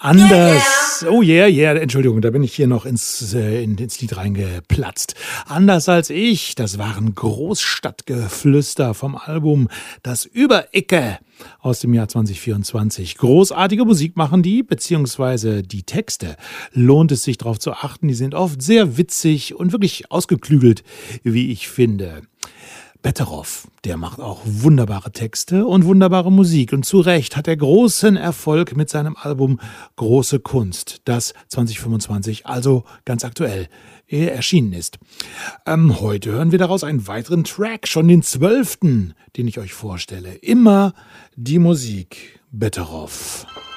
Anders, oh yeah, Entschuldigung, da bin ich hier noch ins Lied reingeplatzt. Anders als ich, das waren Großstadtgeflüster vom Album Das Übericke aus dem Jahr 2024. Großartige Musik machen die, beziehungsweise die Texte. Lohnt es sich darauf zu achten, die sind oft sehr witzig und wirklich ausgeklügelt, wie ich finde. Betteroff, der macht auch wunderbare Texte und wunderbare Musik. Und zu Recht hat er großen Erfolg mit seinem Album Große Kunst, das 2025, also ganz aktuell, erschienen ist. Heute hören wir daraus einen weiteren Track, schon den 12., den ich euch vorstelle. Immer die Musik Betteroff.